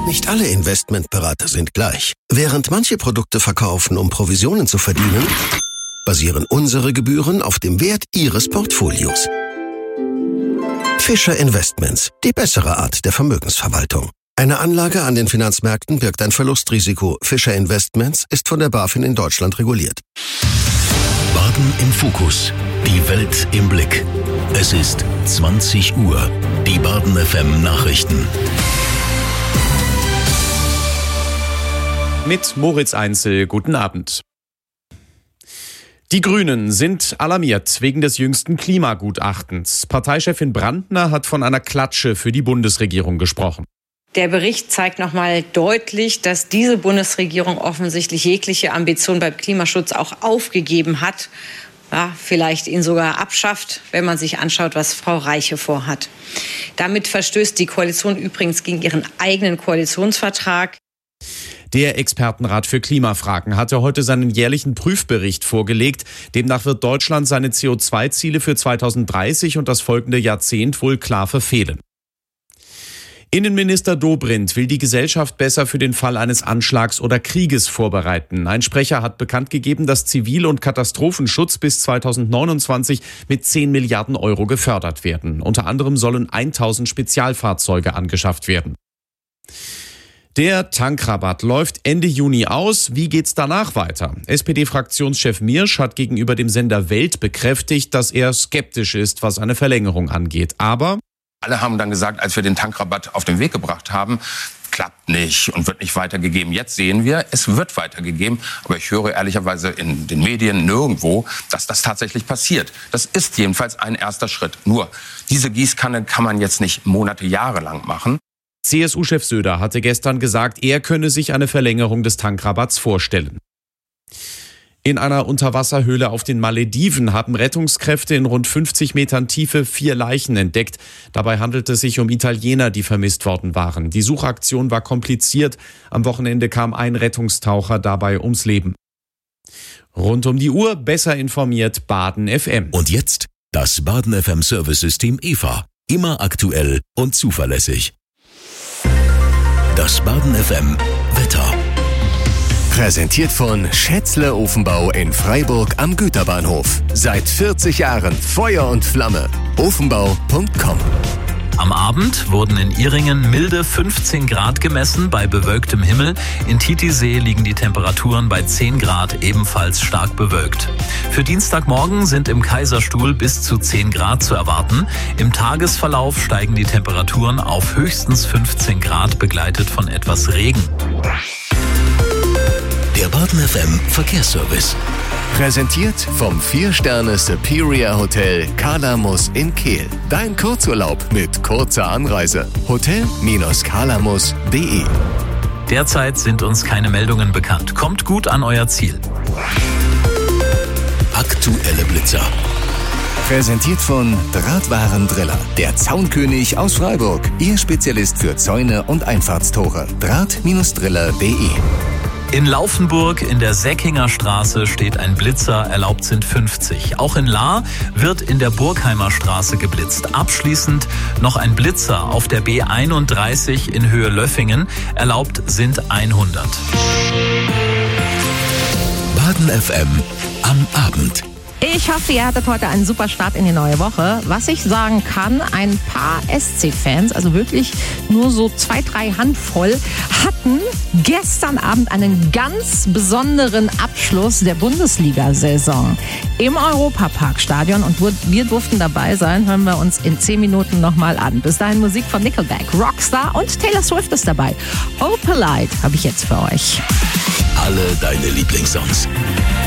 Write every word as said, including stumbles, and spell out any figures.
Nicht alle Investmentberater sind gleich. Während manche Produkte verkaufen, um Provisionen zu verdienen, basieren unsere Gebühren auf dem Wert Ihres Portfolios. Fischer Investments, die bessere Art der Vermögensverwaltung. Eine Anlage an den Finanzmärkten birgt ein Verlustrisiko. Fischer Investments ist von der BaFin in Deutschland reguliert. Baden im Fokus. Die Welt im Blick. Es ist zwanzig Uhr. Die Baden F M Nachrichten. Mit Moritz Einzel, guten Abend. Die Grünen sind alarmiert wegen des jüngsten Klimagutachtens. Parteichefin Brandner hat von einer Klatsche für die Bundesregierung gesprochen. Der Bericht zeigt nochmal deutlich, dass diese Bundesregierung offensichtlich jegliche Ambition beim Klimaschutz auch aufgegeben hat. Ja, vielleicht ihn sogar abschafft, wenn man sich anschaut, was Frau Reiche vorhat. Damit verstößt die Koalition übrigens gegen ihren eigenen Koalitionsvertrag. Der Expertenrat für Klimafragen hatte heute seinen jährlichen Prüfbericht vorgelegt. Demnach wird Deutschland seine C O zwei Ziele für zweitausenddreißig und das folgende Jahrzehnt wohl klar verfehlen. Innenminister Dobrindt will die Gesellschaft besser für den Fall eines Anschlags oder Krieges vorbereiten. Ein Sprecher hat bekannt gegeben, dass Zivil- und Katastrophenschutz bis zweitausendneunundzwanzig mit zehn Milliarden Euro gefördert werden. Unter anderem sollen tausend Spezialfahrzeuge angeschafft werden. Der Tankrabatt läuft Ende Juni aus. Wie geht's danach weiter? S P D-Fraktionschef Miersch hat gegenüber dem Sender Welt bekräftigt, dass er skeptisch ist, was eine Verlängerung angeht. Aber alle haben dann gesagt, als wir den Tankrabatt auf den Weg gebracht haben, klappt nicht und wird nicht weitergegeben. Jetzt sehen wir, es wird weitergegeben. Aber ich höre ehrlicherweise in den Medien nirgendwo, dass das tatsächlich passiert. Das ist jedenfalls ein erster Schritt. Nur, diese Gießkanne kann man jetzt nicht Monate, Jahre lang machen. C S U-Chef Söder hatte gestern gesagt, er könne sich eine Verlängerung des Tankrabatts vorstellen. In einer Unterwasserhöhle auf den Malediven haben Rettungskräfte in rund fünfzig Metern Tiefe vier Leichen entdeckt. Dabei handelt es sich um Italiener, die vermisst worden waren. Die Suchaktion war kompliziert. Am Wochenende kam ein Rettungstaucher dabei ums Leben. Rund um die Uhr besser informiert Baden F M. Und jetzt das Baden F M Service-System E V A. Immer aktuell und zuverlässig. Das Baden F M Wetter. Präsentiert von Schätzle Ofenbau in Freiburg am Güterbahnhof. Seit vierzig Jahren Feuer und Flamme. ofenbau punkt com. Am Abend wurden in Ihringen milde fünfzehn Grad gemessen bei bewölktem Himmel. In Titisee liegen die Temperaturen bei zehn Grad, ebenfalls stark bewölkt. Für Dienstagmorgen sind im Kaiserstuhl bis zu zehn Grad zu erwarten. Im Tagesverlauf steigen die Temperaturen auf höchstens fünfzehn Grad, begleitet von etwas Regen. Der Baden F M Verkehrsservice. Präsentiert vom vier Sterne Superior Hotel Kalamus in Kehl. Dein Kurzurlaub mit kurzer Anreise. hotel Bindestrich kalamus punkt de. Derzeit sind uns keine Meldungen bekannt. Kommt gut an euer Ziel. Aktuelle Blitzer. Präsentiert von Drahtwarendriller. Der Zaunkönig aus Freiburg. Ihr Spezialist für Zäune und Einfahrtstore. draht Driller punkt de. In Laufenburg in der Säckinger Straße steht ein Blitzer, erlaubt sind fünfzig. Auch in Lahr wird in der Burgheimer Straße geblitzt. Abschließend noch ein Blitzer auf der B einunddreißig in Höhe Löffingen, erlaubt sind hundert. Baden F M am Abend. Ich hoffe, ihr hattet heute einen super Start in die neue Woche. Was ich sagen kann, ein paar S C-Fans, also wirklich nur so zwei, drei Handvoll, hatten gestern Abend einen ganz besonderen Abschluss der Bundesliga-Saison im Europaparkstadion und wir durften dabei sein. Hören wir uns in zehn Minuten nochmal an. Bis dahin Musik von Nickelback, Rockstar und Taylor Swift ist dabei. Oh Polite habe ich jetzt für euch. Alle deine Lieblingssongs.